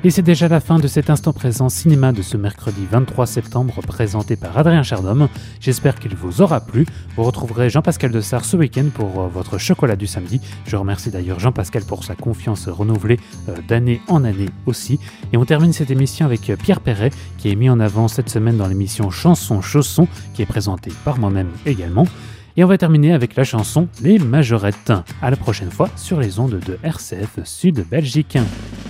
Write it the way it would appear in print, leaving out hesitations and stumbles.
Et c'est déjà la fin de cet instant présent cinéma de ce mercredi 23 septembre présenté par Adrien Chardhomme. J'espère qu'il vous aura plu. Vous retrouverez Jean-Pascal Dessart ce week-end pour votre chocolat du samedi. Je remercie d'ailleurs Jean-Pascal pour sa confiance renouvelée d'année en année aussi. Et on termine cette émission avec Pierre Perret qui est mis en avant cette semaine dans l'émission Chanson Chausson qui est présentée par moi-même également. Et on va terminer avec la chanson Les Majorettes. À la prochaine fois sur les ondes de RCF Sud Belgique.